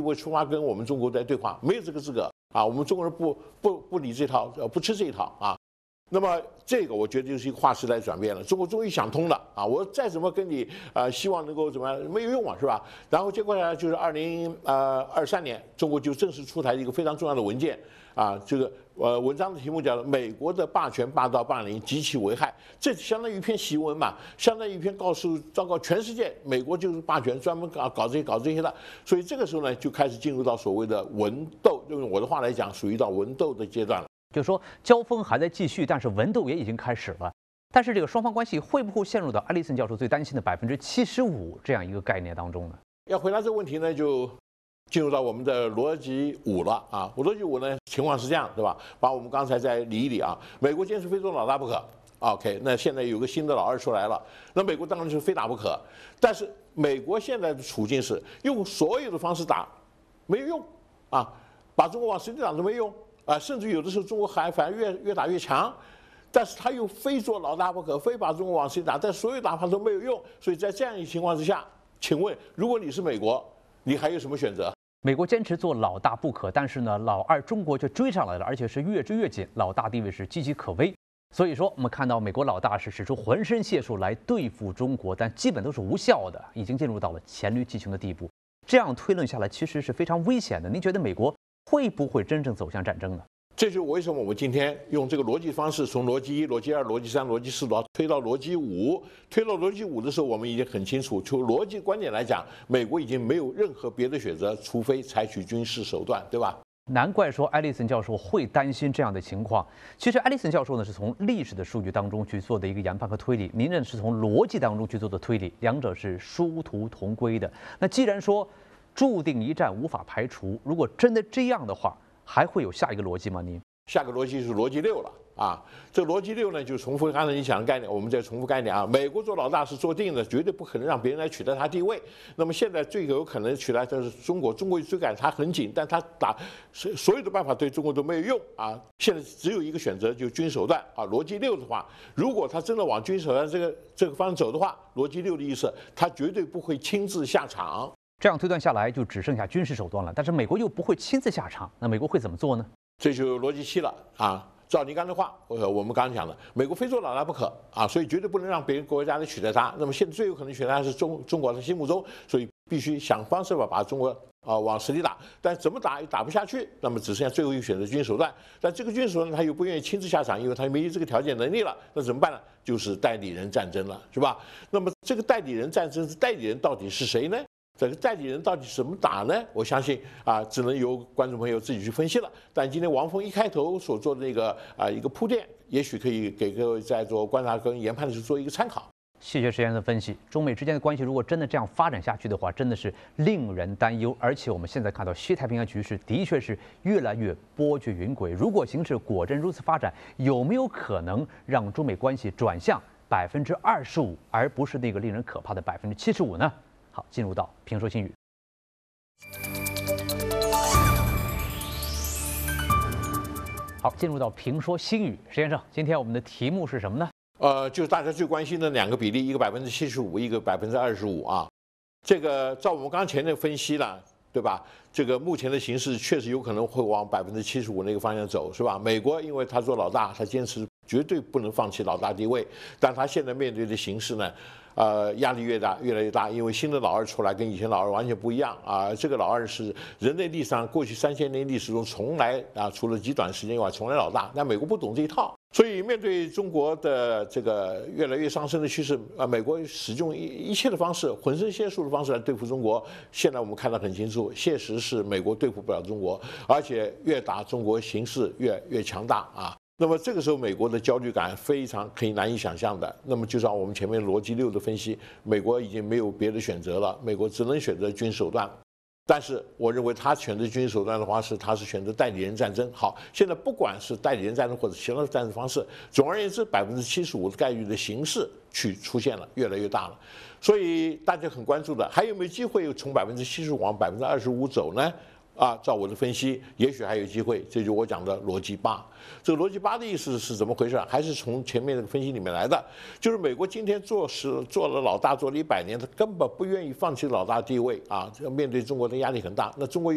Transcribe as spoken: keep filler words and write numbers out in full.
会出发跟我们中国在对话，没有这个资格啊。我们中国人不不不理这套，呃，不吃这一套啊。那么这个我觉得就是一个划时代转变了，中国终于想通了啊！我再怎么跟你呃，希望能够怎么样没有用啊，是吧？然后结果呢，就是二零呃二三年，中国就正式出台一个非常重要的文件啊，这个呃文章的题目叫《美国的霸权、霸道、霸凌及其危害》，这相当于一篇檄文嘛，相当于一篇告诉昭告全世界，美国就是霸权，专门搞搞这些搞这些的。所以这个时候呢，就开始进入到所谓的文斗，用我的话来讲，属于到文斗的阶段了。 就说交锋还在继续，但是文斗也已经开始了。但是这个双方关系会不会陷入到埃利森教授最担心的百分之七十五这样一个概念当中呢？要回答这个问题呢，就进入到我们的逻辑五了啊。我逻辑五呢，情况是这样，对吧？把我们刚才再理一理啊。美国坚持非做老大不可 ，OK。那现在有个新的老二出来了，那美国当然是非打不可。但是美国现在的处境是用所有的方式打，没有用啊，把中国往死里打都没用。啊，甚至有的时候中国还反而越越打越强，但是他又非做老大不可，非把中国往死里打，但所有打法都没有用。所以在这样一个情况之下，请问，如果你是美国，你还有什么选择？ 美国坚持做老大不可，但是呢，老二中国却追上来了，而且是越追越紧，老大地位是岌岌可危。所以说，我们看到美国老大是使出浑身解数来对付中国，但基本都是无效的，已经进入到了黔驴技穷的地步。这样推论下来，其实是非常危险的。您觉得美国会不会真正走向战争呢？ 这就是为什么我们今天用这个逻辑方式，从逻辑一、逻辑二、逻辑三、逻辑四，到推到逻辑五。推到逻辑五的时候，我们已经很清楚，从逻辑观点来讲，美国已经没有任何别的选择，除非采取军事手段，对吧？ 难怪说埃利森教授会担心这样的情况。其实埃利森教授呢是从历史的数据当中去做的一个研判和推理，您呢是从逻辑当中去做的推理，两者是殊途同归的。那既然说注定一战无法排除，如果真的这样的话，还会有下一个逻辑吗？您下个逻辑是逻辑六了啊！这个逻辑六呢，就重复刚才你讲的概念，我们再重复概念啊。美国做老大是做定的，绝对不可能让别人来取代他地位。那么现在最有可能取代的是中国，中国追赶他很紧，但他打所有的办法对中国都没有用啊。现在只有一个选择，就军手段啊。逻辑六的话，如果他真的往军手段这个这个方向走的话，逻辑六的意思，他绝对不会亲自下场。 这样推断下来，就只剩下军事手段了。但是美国又不会亲自下场，那美国会怎么做呢？ 这就逻辑七了啊！照你刚才话，呃，我们刚才讲的，美国非做老大不可啊，所以绝对不能让别人国家来取代它。那么现在最有可能取代它是中中国在心目中，所以必须想方设法把中国啊往死里打。但怎么打也打不下去，那么只剩下最后一个选择军手段。但这个军手段他又不愿意亲自下场，因为他没有这个条件能力了。那怎么办呢？就是代理人战争了，是吧？那么这个代理人战争，代理人到底是谁呢？这个代理人到底怎么打呢？我相信啊，只能由观众朋友自己去分析了。但今天王峰一开头所做的那个啊一个铺垫，也许可以给各位在做观察跟研判的时候做一个参考。 谢谢石先生的分析。中美之间的关系如果真的这样发展下去的话，真的是令人担忧。而且我们现在看到西太平洋局势的确是越来越波谲云诡。如果形势果真如此发展，有没有可能让中美关系转向百分之二十五，而不是那个令人可怕的百分之七十五呢？好，进入到评说新语。好，进入到评说新语，石先生，今天我们的题目是什么呢？ 呃，就是大家最关心的两个比例，一个百分之七十五，一个百分之二十五啊。这个照我们刚前的分析了，对吧？这个目前的形势确实有可能会往百分之七十五那个方向走，是吧？美国因为他做老大，他坚持绝对不能放弃老大地位，但他现在面对的形势呢？呃，压力越大，越来越大，因为新的老二出来，跟以前老二完全不一样啊。这个老二是人类历史上过去三千年历史中从来啊，除了极短时间以外，从来老大。但美国不懂这一套，所以面对中国的这个越来越上升的趋势，啊，美国使用一一切的方式，浑身解数的方式来对付中国。现在我们看得很清楚，现实是美国对付不了中国，而且越打中国形势越越强大啊。那么这个时候，美国的焦虑感非常可以难以想象的。那么就像我们前面逻辑六的分析，美国已经没有别的选择了，美国只能选择军手段。但是我认为他选择军事手段的话，是他是选择代理人战争。好，现在不管是代理人战争或者其他的战争方式，总而言之，百分之七十五的概率的形式去出现了，越来越大了。所以大家很关注的，还有没有机会从百分之七十五往百分之二十五走呢？啊，照我的分析，也许还有机会。这就是我讲的逻辑八。这个逻辑八的意思是怎么回事？还是从前面那个分析里面来的。就是美国今天做事做了老大，做了一百年，他根本不愿意放弃老大地位啊。面对中国的压力很大，那中国